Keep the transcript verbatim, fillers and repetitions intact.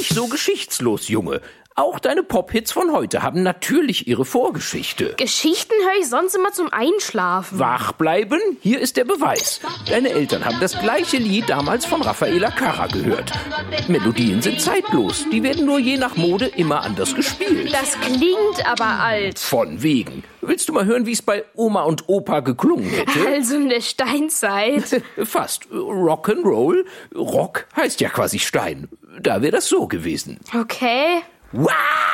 nicht so geschichtslos, Junge. Auch deine Pop-Hits von heute haben natürlich ihre Vorgeschichte. Geschichten höre ich sonst immer zum Einschlafen. Wach bleiben? Hier ist der Beweis. Deine Eltern haben das gleiche Lied damals von Raffaella Carrà gehört. Melodien sind zeitlos. Die werden nur je nach Mode immer anders gespielt. Das klingt aber alt. Von wegen. Willst du mal hören, wie es bei Oma und Opa geklungen hätte? Also in der Steinzeit. Fast. Rock'n'Roll. Rock heißt ja quasi Stein. Da wäre das so gewesen. Okay. Wow!